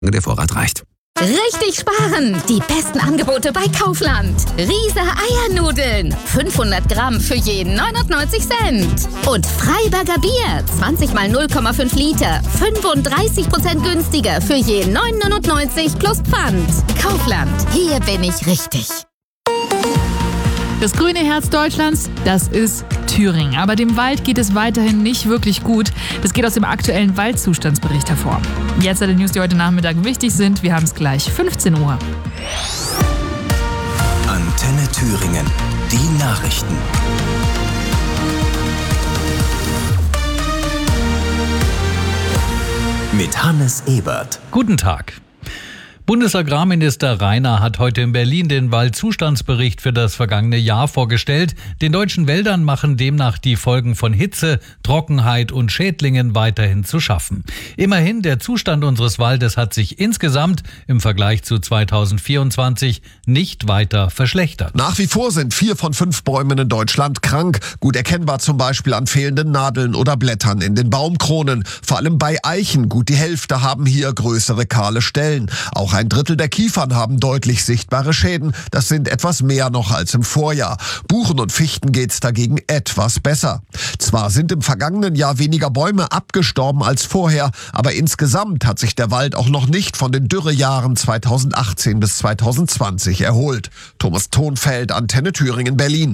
Der Vorrat reicht. Richtig sparen! Die besten Angebote bei Kaufland. Riese Eiernudeln. 500 Gramm für jeden 99 Cent. Und Freiberger Bier. 20 mal 0,5 Liter. 35% günstiger für jeden 9,99 plus Pfand. Kaufland. Hier bin ich richtig. Das grüne Herz Deutschlands, das ist Thüringen. Aber dem Wald geht es weiterhin nicht wirklich gut. Das geht aus dem aktuellen Waldzustandsbericht hervor. Jetzt alle News, die heute Nachmittag wichtig sind. Wir haben es gleich, 15 Uhr. Antenne Thüringen, die Nachrichten. Mit Hannes Ebert. Guten Tag. Bundesagrarminister Rainer hat heute in Berlin den Waldzustandsbericht für das vergangene Jahr vorgestellt. Den deutschen Wäldern machen demnach die Folgen von Hitze, Trockenheit und Schädlingen weiterhin zu schaffen. Immerhin, der Zustand unseres Waldes hat sich insgesamt im Vergleich zu 2024 nicht weiter verschlechtert. Nach wie vor sind 4 von 5 Bäumen in Deutschland krank. Gut erkennbar zum Beispiel an fehlenden Nadeln oder Blättern in den Baumkronen. Vor allem bei Eichen, gut die Hälfte haben hier größere kahle Stellen. Auch ein Drittel der Kiefern haben deutlich sichtbare Schäden. Das sind etwas mehr noch als im Vorjahr. Buchen und Fichten geht's dagegen etwas besser. Zwar sind im vergangenen Jahr weniger Bäume abgestorben als vorher, aber insgesamt hat sich der Wald auch noch nicht von den Dürrejahren 2018 bis 2020 erholt. Thomas Thonfeld, Antenne Thüringen, Berlin.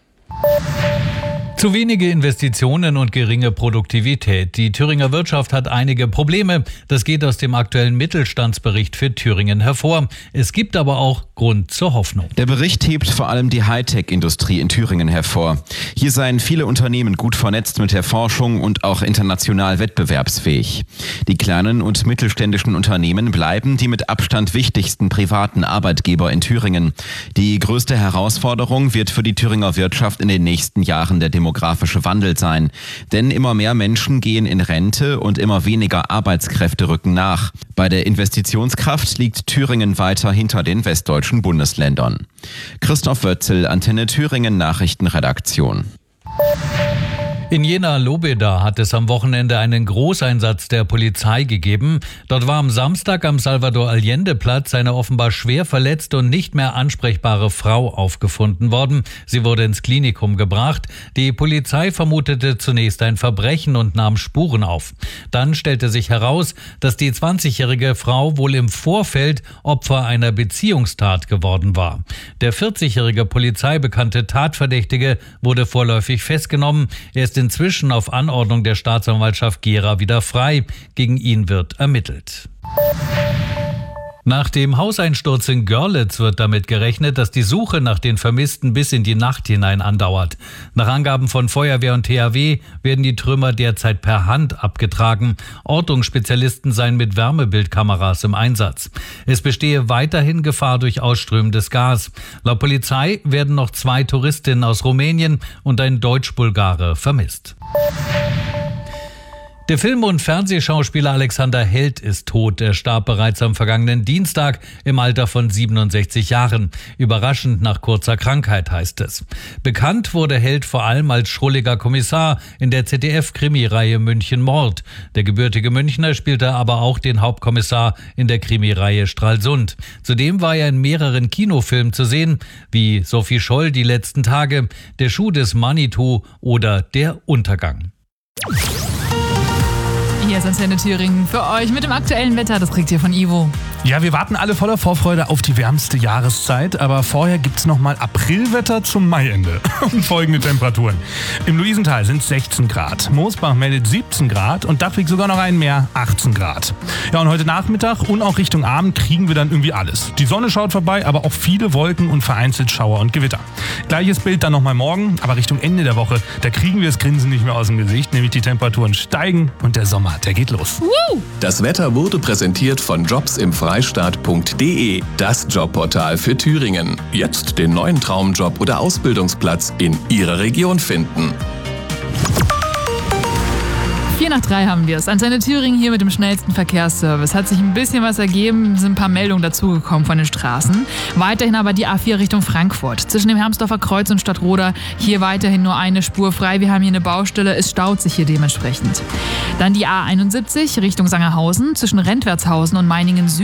Zu wenige Investitionen und geringe Produktivität. Die Thüringer Wirtschaft hat einige Probleme. Das geht aus dem aktuellen Mittelstandsbericht für Thüringen hervor. Es gibt aber auch Grund zur Hoffnung. Der Bericht hebt vor allem die Hightech-Industrie in Thüringen hervor. Hier seien viele Unternehmen gut vernetzt mit der Forschung und auch international wettbewerbsfähig. Die kleinen und mittelständischen Unternehmen bleiben die mit Abstand wichtigsten privaten Arbeitgeber in Thüringen. Die größte Herausforderung wird für die Thüringer Wirtschaft in den nächsten Jahren der demografische Wandel sein. Denn immer mehr Menschen gehen in Rente und immer weniger Arbeitskräfte rücken nach. Bei der Investitionskraft liegt Thüringen weiter hinter den westdeutschen Bundesländern. Christoph Wötzel, Antenne Thüringen Nachrichtenredaktion. In Jena-Lobeda hat es am Wochenende einen Großeinsatz der Polizei gegeben. Dort war am Samstag am Salvador-Allende-Platz eine offenbar schwer verletzte und nicht mehr ansprechbare Frau aufgefunden worden. Sie wurde ins Klinikum gebracht. Die Polizei vermutete zunächst ein Verbrechen und nahm Spuren auf. Dann stellte sich heraus, dass die 20-jährige Frau wohl im Vorfeld Opfer einer Beziehungstat geworden war. Der 40-jährige polizeibekannte Tatverdächtige wurde vorläufig festgenommen. Er ist inzwischen auf Anordnung der Staatsanwaltschaft Gera wieder frei. Gegen ihn wird ermittelt. Nach dem Hauseinsturz in Görlitz wird damit gerechnet, dass die Suche nach den Vermissten bis in die Nacht hinein andauert. Nach Angaben von Feuerwehr und THW werden die Trümmer derzeit per Hand abgetragen. Ortungsspezialisten seien mit Wärmebildkameras im Einsatz. Es bestehe weiterhin Gefahr durch ausströmendes Gas. Laut Polizei werden noch 2 Touristinnen aus Rumänien und ein Deutsch-Bulgare vermisst. Der Film- und Fernsehschauspieler Alexander Held ist tot. Er starb bereits am vergangenen Dienstag im Alter von 67 Jahren. Überraschend nach kurzer Krankheit, heißt es. Bekannt wurde Held vor allem als schrulliger Kommissar in der ZDF-Krimireihe München Mord. Der gebürtige Münchner spielte aber auch den Hauptkommissar in der Krimireihe Stralsund. Zudem war er in mehreren Kinofilmen zu sehen, wie Sophie Scholl, Die letzten Tage, Der Schuh des Manitou oder Der Untergang. Hier ist Antenne Thüringen für euch mit dem aktuellen Wetter. Das kriegt ihr von Ivo. Ja, wir warten alle voller Vorfreude auf die wärmste Jahreszeit, aber vorher gibt's noch mal Aprilwetter zum Maiende und folgende Temperaturen. Im Luisenthal sind 16 Grad, Moosbach meldet 17 Grad und Dachwig sogar noch einen mehr, 18 Grad. Ja, und heute Nachmittag und auch Richtung Abend kriegen wir dann irgendwie alles. Die Sonne schaut vorbei, aber auch viele Wolken und vereinzelt Schauer und Gewitter. Gleiches Bild dann nochmal morgen, aber Richtung Ende der Woche, da kriegen wir das Grinsen nicht mehr aus dem Gesicht, nämlich die Temperaturen steigen und der Sommer, der geht los. Das Wetter wurde präsentiert von jobsimfreistaat.de, das Jobportal für Thüringen. Jetzt den neuen Traumjob oder Ausbildungsplatz in Ihrer Region finden. 4:03 haben wir es. Antenne Thüringen hier mit dem schnellsten Verkehrsservice. Hat sich ein bisschen was ergeben, sind ein paar Meldungen dazugekommen von den Straßen. Weiterhin aber die A4 Richtung Frankfurt. Zwischen dem Hermsdorfer Kreuz und Stadtroda hier weiterhin nur eine Spur frei. Wir haben hier eine Baustelle, es staut sich hier dementsprechend. Dann die A71 Richtung Sangerhausen zwischen Rentwertshausen und Meiningen Süd.